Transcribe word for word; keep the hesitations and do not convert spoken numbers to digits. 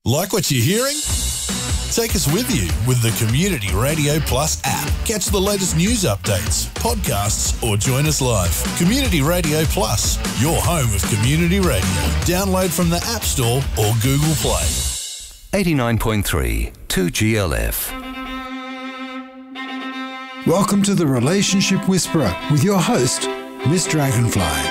Like what you're hearing? Take us with you with the Community Radio Plus app. Catch the latest news updates, podcasts, or join us live. Community Radio Plus, your home of community radio. Download from the App Store or Google Play. eighty-nine point three, two G L F. Welcome to the Relationship Whisperer with your host, Miss Dragonfly.